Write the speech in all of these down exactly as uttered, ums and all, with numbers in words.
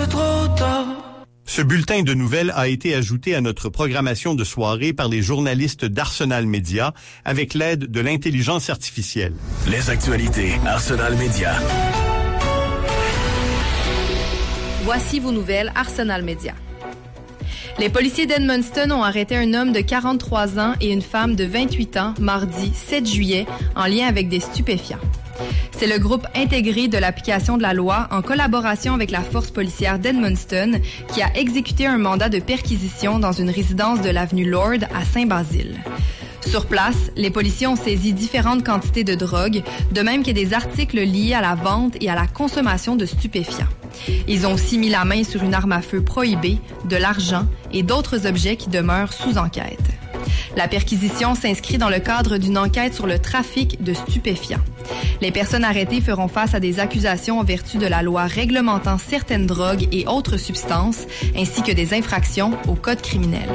c'est trop tard. Ce bulletin de nouvelles a été ajouté à notre programmation de soirée par les journalistes d'Arsenal Média avec l'aide de l'intelligence artificielle. Les actualités Arsenal Média. Voici vos nouvelles Arsenal Média. Les policiers d'Edmundston ont arrêté un homme de quarante-trois ans et une femme de vingt-huit ans mardi sept juillet en lien avec des stupéfiants. C'est le groupe intégré de l'application de la loi en collaboration avec la force policière d'Edmundston qui a exécuté un mandat de perquisition dans une résidence de l'avenue Lord à Saint-Basile. Sur place, les policiers ont saisi différentes quantités de drogue, de même que des articles liés à la vente et à la consommation de stupéfiants. Ils ont aussi mis la main sur une arme à feu prohibée, de l'argent et d'autres objets qui demeurent sous enquête. La perquisition s'inscrit dans le cadre d'une enquête sur le trafic de stupéfiants. Les personnes arrêtées feront face à des accusations en vertu de la loi réglementant certaines drogues et autres substances, ainsi que des infractions au code criminel.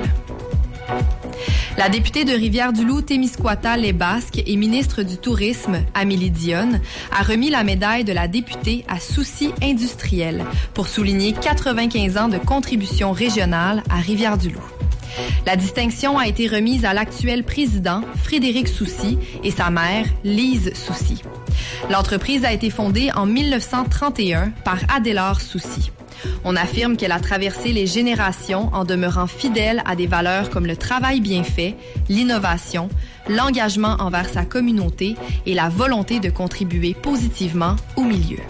La députée de Rivière-du-Loup, Témiscouata-les-Basques et ministre du Tourisme, Amélie Dionne, a remis la médaille de la députée à Souci industriel pour souligner quatre-vingt-quinze ans de contribution régionale à Rivière-du-Loup. La distinction a été remise à l'actuel président, Frédéric Soucy, et sa mère, Lise Soucy. L'entreprise a été fondée en mille neuf cent trente et un par Adélard Soucy. On affirme qu'elle a traversé les générations en demeurant fidèle à des valeurs comme le travail bien fait, l'innovation, l'engagement envers sa communauté et la volonté de contribuer positivement au milieu.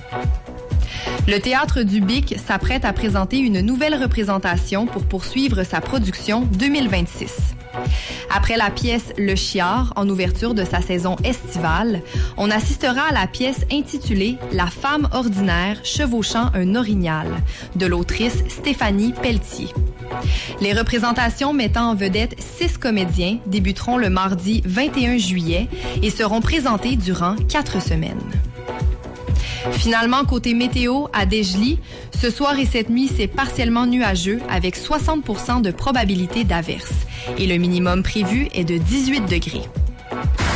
Le Théâtre du Bic s'apprête à présenter une nouvelle représentation pour poursuivre sa production deux mille vingt-six. Après la pièce Le Chiard, en ouverture de sa saison estivale, on assistera à la pièce intitulée La femme ordinaire chevauchant un orignal, de l'autrice Stéphanie Pelletier. Les représentations mettant en vedette six comédiens débuteront le mardi vingt et un juillet et seront présentées durant quatre semaines. Finalement, côté météo, à Desjely, ce soir et cette nuit, c'est partiellement nuageux avec soixante pour cent de probabilité d'averse. Et le minimum prévu est de dix-huit degrés.